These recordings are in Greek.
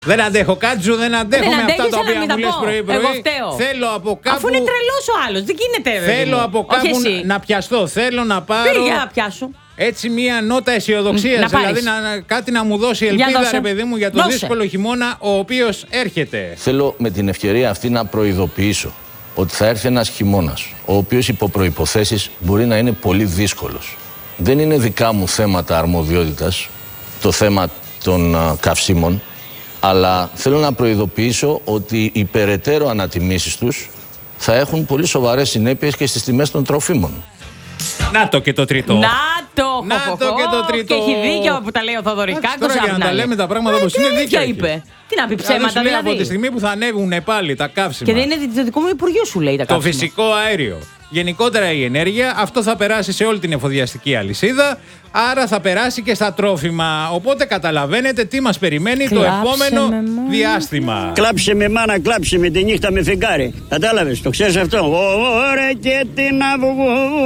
Δεν αντέχω, Κάτζου, δεν αντέχω με αυτά τα οποία μου λες πρωί-πρωί. Εγώ φταίω. Θέλω από κάπου. Αφού είναι τρελός ο άλλος, δεν γίνεται. Θέλω από κάπου να πιαστώ. Θέλω να πάρω. Πήγε να πιάσω. Έτσι μια νότα αισιοδοξίας. Δηλαδή κάτι να μου δώσει ελπίδα, ρε παιδί μου, για το δύσκολο χειμώνα ο οποίος έρχεται. Θέλω με την ευκαιρία αυτή να προειδοποιήσω ότι θα έρθει ένας χειμώνας, ο οποίος υπό προϋποθέσεις μπορεί να είναι πολύ δύσκολος. Δεν είναι δικά μου θέματα αρμοδιότητας, το θέμα των καυσίμων, αλλά θέλω να προειδοποιήσω ότι οι περαιτέρω ανατιμήσεις τους θα έχουν πολύ σοβαρές συνέπειες και στις τιμές των τροφίμων. Να το και το τρίτο. Να το και το τρίτο. Και έχει δίκιο που τα λέει ο Θοδωρικάκος. Τώρα για να τα λέμε τα πράγματα όπως είναι, δίκιο είπε. Τι να πει ψέματα, δηλαδή. Από τη στιγμή που θα ανέβουν πάλι τα καύσιμα. Και δεν είναι το δικό μου Υπουργείο, σου λέει τα καύσιμα. Το φυσικό αέριο. Γενικότερα η ενέργεια, αυτό θα περάσει σε όλη την εφοδιαστική αλυσίδα, άρα θα περάσει και στα τρόφιμα. Οπότε καταλαβαίνετε τι μας περιμένει το επόμενο διάστημα. Κλάψε με μάνα, κλάψε με τη νύχτα με φεγγάρι. Κατάλαβες, το ξέρεις αυτό. Ωραία και την αυγό.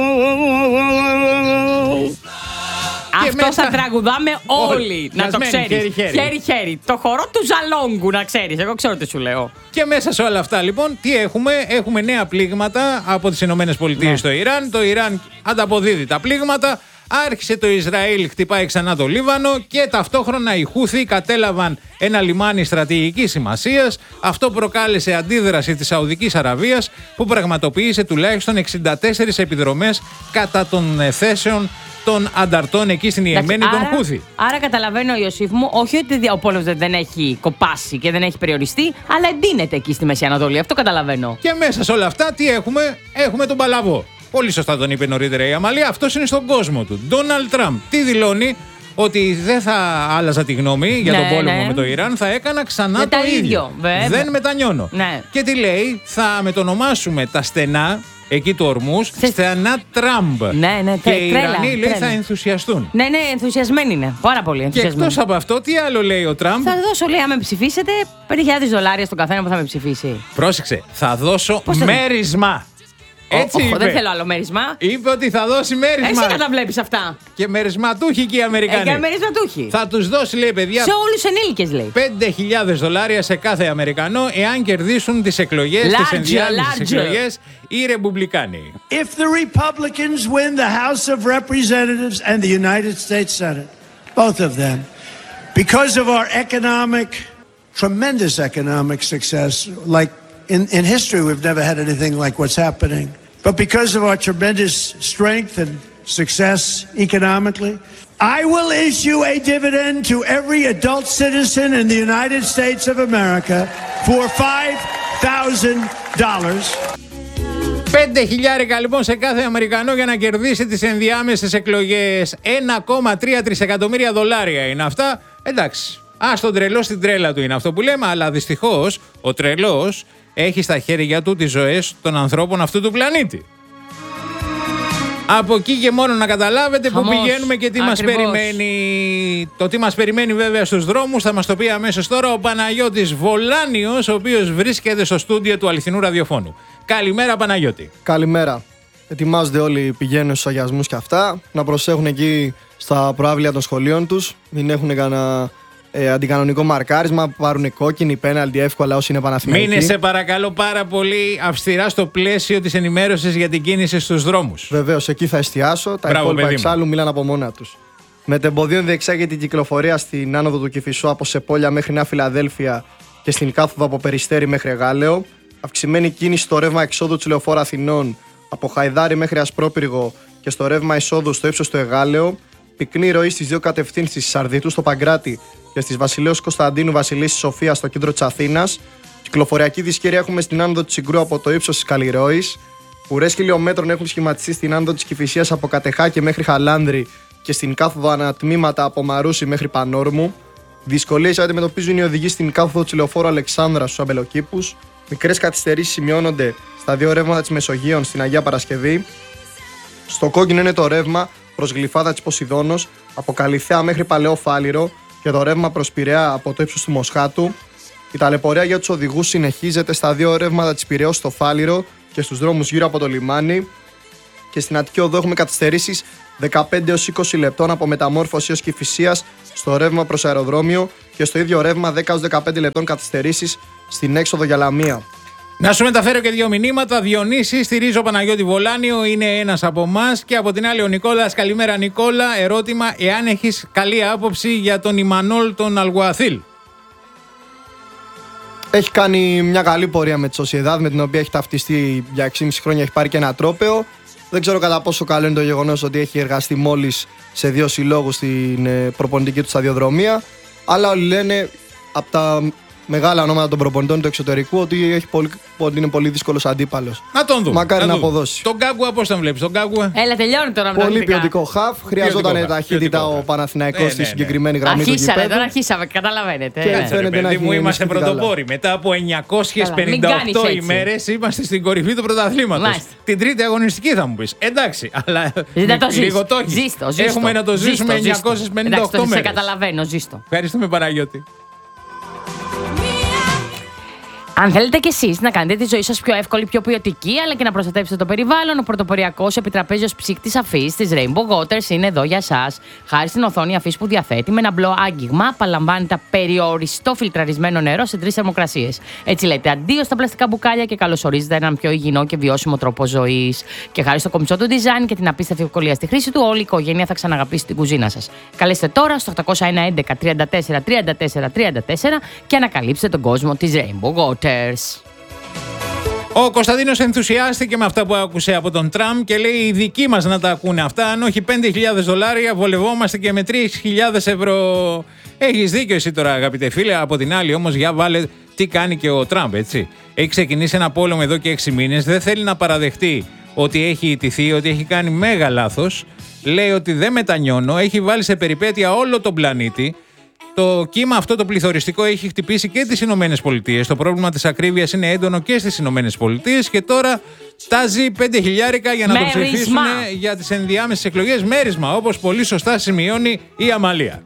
Αυτό θα τραγουδάμε όλοι, να το ξέρεις. Χέρι-χέρι. Το χορό του Ζαλόγκου, να ξέρεις. Εγώ ξέρω τι σου λέω. Και μέσα σε όλα αυτά, λοιπόν, τι έχουμε? Έχουμε νέα πλήγματα από τις ΗΠΑ στο Ιράν. Το Ιράν ανταποδίδει τα πλήγματα. Άρχισε το Ισραήλ, χτυπάει ξανά το Λίβανο και ταυτόχρονα οι Χούθοι κατέλαβαν ένα λιμάνι στρατηγικής σημασίας. Αυτό προκάλεσε αντίδραση της Σαουδικής Αραβίας που πραγματοποίησε τουλάχιστον 64 επιδρομές κατά των θέσεων των ανταρτών εκεί στην Ιεμένη των Χούθη. Άρα καταλαβαίνω, Ιωσήφ μου, όχι ότι ο πόλεμος δεν έχει κοπάσει και δεν έχει περιοριστεί, αλλά εντείνεται εκεί στη Μέση Ανατολή. Αυτό καταλαβαίνω. Και μέσα σε όλα αυτά τι έχουμε? Έχουμε τον Παλαβό. Πολύ σωστά τον είπε νωρίτερα η Αμαλία. Αυτός είναι στον κόσμο του. Ντόναλντ Τραμπ. Τι δηλώνει? Ότι δεν θα άλλαζα τη γνώμη για τον πόλεμο με το Ιράν, θα έκανα ξανά το ίδιο. Δεν μετανιώνω. Και τι λέει? Θα μετονομάσουμε τα στενά εκεί του Ορμούς στενά Τραμπ. Και οι Ιρανοί λέει θα ενθουσιαστούν. Ναι, ενθουσιασμένοι είναι. Πάρα πολύ ενθουσιασμένοι. Και εκτός από αυτό, τι άλλο λέει ο Τραμπ? Θα δώσω, λέει, αν με ψηφίσετε, $5.000 στον καθένα που θα με ψηφίσει. Πρόσεξε, θα δώσω μέρισμα. Έτσι είπε. Δεν θέλω άλλο μέρισμα. Είπε ότι θα δώσει μέρισμα. Εσύ να τα βλέπεις αυτά. Και μερισματούχοι και οι Αμερικανοί. Και μερισματούχοι. Θα τους δώσει, λέει, παιδιά, σε όλους τους ενήλικες, λέει, $5.000 σε κάθε Αμερικανό εάν κερδίσουν τις εκλογές, τις ενδιάμεσες εκλογές οι Ρεπουμπλικάνοι. If the Republicans win the House of Representatives and the United States Senate, both of them, because of our tremendous economic success, like in history, we've never had anything like what's happening. But because of our tremendous strength and success economically, I will issue a dividend to every adult citizen in the United States of America for $5,000. 5.000 λοιπόν σε κάθε Αμερικανό για να κερδίσει τις ενδιάμεσες εκλογές. $1,3 τρισεκατομμύρια είναι αυτά. Εντάξει, τον τρελό στην τρέλα του είναι αυτό που λέμε, αλλά δυστυχώς ο τρελός έχει στα χέρια του τις ζωές των ανθρώπων αυτού του πλανήτη. Από εκεί και μόνο να καταλάβετε που πηγαίνουμε και τι μας περιμένει. Το τι μας περιμένει βέβαια στους δρόμους θα μας το πει αμέσως τώρα ο Παναγιώτης Βολάνιος, ο οποίος βρίσκεται στο στούντιο του Αληθινού Ραδιοφώνου. Καλημέρα, Παναγιώτη. Καλημέρα. Ετοιμάζονται όλοι, πηγαίνουν στους αγιασμούς και αυτά. Να προσέχουν εκεί στα προάβλια των σχολείων τους. Μην έχουν κανένα αντικανονικό μαρκάρισμα, πάρουν κόκκινη, πέναλτι εύκολα όσοι είναι Παναθηναϊκοί. Μείνε σε παρακαλώ πάρα πολύ αυστηρά στο πλαίσιο της ενημέρωσης για την κίνηση στους δρόμους. Βεβαίως, εκεί θα εστιάσω. Τα υπόλοιπα εξάλλου μιλάνε από μόνα τους. Μετεμποδίων διεξάγεται η κυκλοφορία στην άνοδο του Κηφισού από Σεπόλια μέχρι Νέα Φιλαδέλφια και στην κάθοδο από Περιστέρι μέχρι Εγάλεο. Αυξημένη κίνηση στο ρεύμα εξόδου της Λεωφόρου Αθηνών από Χαϊδάρι μέχρι Ασπρόπυργο και στο ρεύμα εισόδου στο ύψος του Εγάλεο. Πυκνή ροή στις δύο κατευθύνσεις της Σαρδίτου στο Παγκράτη και στις Βασιλέως Κωνσταντίνου Βασιλίσσης Σοφία στο κέντρο της Αθήνας. Κυκλοφοριακή δυσκαιρία έχουμε στην άνοδο της Συγκρού από το ύψος της Καλλιρόης. Ουρές χιλιόμετρων έχουν σχηματιστεί στην άνοδο της Κηφισίας από Κατεχάκη μέχρι Χαλάνδρη και στην κάθοδο ανατμήματα από Μαρούσι μέχρι Πανόρμου. Δυσκολίες αντιμετωπίζουν οι οδηγοί στην κάθοδο της Λεωφόρου Αλεξάνδρα στους Αμπελοκήπους. Μικρές καθυστερήσεις σημειώνονται στα δύο ρεύματα της Μεσογείων στην Αγία Παρασκευή. Στο κόκκινο είναι το ρεύμα προς Γλυφάδα της Ποσειδώνος από Καλυθέα μέχρι Παλαιό Φάληρο και το ρεύμα προς Πειραιά από το ύψος του Μοσχάτου. Η ταλαιπωρία για τους οδηγούς συνεχίζεται στα δύο ρεύματα της Πειραιώς στο Φάληρο και στους δρόμους γύρω από το λιμάνι. Και στην Αττική Οδό έχουμε καθυστερήσεις 15 έως 20 λεπτών από Μεταμόρφωση έως Κηφισίας στο ρεύμα προς αεροδρόμιο και στο ίδιο ρεύμα 10-15 λεπτών καθυστερήσεις στην έξοδο για Λαμία. Να σου μεταφέρω και 2 μηνύματα. Διονύση, στηρίζω Παναγιώτη Βολάνιο, είναι ένας από εμάς. Και από την άλλη ο Νικόλας. Καλημέρα Νικόλα. Ερώτημα, εάν έχεις καλή άποψη για τον Ιμανόλ τον Αλγουαθίλ. Έχει κάνει μια καλή πορεία με τη Σοσιεδάδ, με την οποία έχει ταυτιστεί για 6,5 χρόνια, έχει πάρει και ένα τρόπαιο. Δεν ξέρω κατά πόσο καλό είναι το γεγονός ότι έχει εργαστεί μόλις σε 2 συλλόγους στην προπονητική του σταδιοδρομία. Αλλά όλοι λένε από τα μεγάλα ονόματα των προπονητών του εξωτερικού ότι είναι πολύ δύσκολος αντίπαλος. Να τον δούμε. Μακάρι να αποδώσει. Τον Γκάγκουα, πώς τον βλέπεις, τον Γκάγκουα? Έλα, τελειώνει τώρα. Πολύ ποιοτικό χαφ. Χρειαζόταν ταχύτητα ο Παναθηναϊκός στη συγκεκριμένη γραμμή του γηπέδου. Τώρα αρχίσαμε, καταλαβαίνετε. Και φαίνεται να μου είμαστε πρωτοπόροι. Μετά από 958 ημέρες είμαστε στην κορυφή του πρωταθλήματος. Την τρίτη αγωνιστική θα μου πεις. Εντάξει, αλλά λίγο το έχεις. Έχουμε να το ζήσουμε 958 μέρες. Σε καταλαβαίνω, ζήστο. Ευχαριστούμε Παναγιώτη. Αν θέλετε κι εσείς να κάνετε τη ζωή σας πιο εύκολη, πιο ποιοτική, αλλά και να προστατεύσετε το περιβάλλον, ο πρωτοποριακός επιτραπέζιος ψύκτης αφής της Rainbow Waters είναι εδώ για σας. Χάρη στην οθόνη αφής που διαθέτει, με ένα μπλο άγγιγμα, απαλαμβάνετε περιοριστό φιλτραρισμένο νερό σε 3 θερμοκρασίες. Έτσι λέτε αντίο στα πλαστικά μπουκάλια και καλωσορίζετε έναν πιο υγιεινό και βιώσιμο τρόπο ζωής. Και χάρη στο κομψό του design και την απίστευτη ευκολία στη χρήση του, όλη η οικογένεια θα ξαναγαπήσει την κουζίνα σας. Καλέστε τώρα στο 801 11 34 34 34 και ανακαλύψτε τον κόσμο της Rainbow Waters. Ο Κωνσταντίνος ενθουσιάστηκε με αυτά που άκουσε από τον Τραμπ και λέει: οι δικοί μας να τα ακούνε αυτά. Αν όχι $5.000, βολευόμαστε και με €3.000. Έχεις δίκιο εσύ τώρα, αγαπητέ φίλε. Από την άλλη, όμως, για βάλε τι κάνει και ο Τραμπ, έτσι. Έχει ξεκινήσει ένα πόλεμο εδώ και 6 μήνες. Δεν θέλει να παραδεχτεί ότι έχει ιτηθεί, ότι έχει κάνει μέγα λάθος. Λέει ότι δεν μετανιώνω. Έχει βάλει σε περιπέτεια όλο τον πλανήτη. Το κύμα αυτό το πληθωριστικό έχει χτυπήσει και τις Ηνωμένες Πολιτείες. Το πρόβλημα της ακρίβειας είναι έντονο και στις Ηνωμένες Πολιτείες και τώρα τάζει $5.000 για να το ψηφίσουν για τις ενδιάμεσες εκλογές. Μέρισμα, όπως πολύ σωστά σημειώνει η Αμαλία.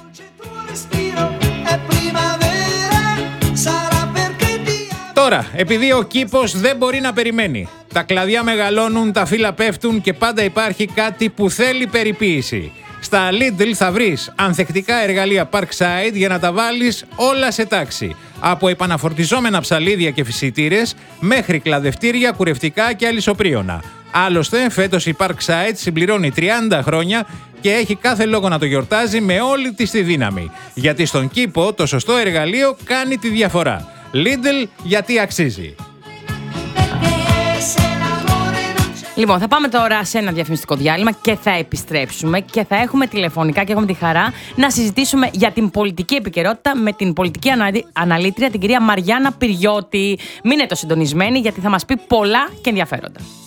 Τώρα, επειδή ο κήπος δεν μπορεί να περιμένει, τα κλαδιά μεγαλώνουν, τα φύλλα πέφτουν και πάντα υπάρχει κάτι που θέλει περιποίηση. Στα Lidl θα βρεις ανθεκτικά εργαλεία Parkside για να τα βάλεις όλα σε τάξη. Από επαναφορτιζόμενα ψαλίδια και φυσιτήρες μέχρι κλαδευτήρια, κουρευτικά και αλυσοπρίωνα. Άλλωστε, φέτος η Parkside συμπληρώνει 30 χρόνια και έχει κάθε λόγο να το γιορτάζει με όλη της τη δύναμη. Γιατί στον κήπο το σωστό εργαλείο κάνει τη διαφορά. Lidl, γιατί αξίζει. Λοιπόν, θα πάμε τώρα σε ένα διαφημιστικό διάλειμμα και θα επιστρέψουμε και θα έχουμε τηλεφωνικά και έχουμε τη χαρά να συζητήσουμε για την πολιτική επικαιρότητα με την πολιτική αναλήτρια, την κυρία Μαριάννα Πυριώτη. Μείνετε συντονισμένοι γιατί θα μας πει πολλά και ενδιαφέροντα.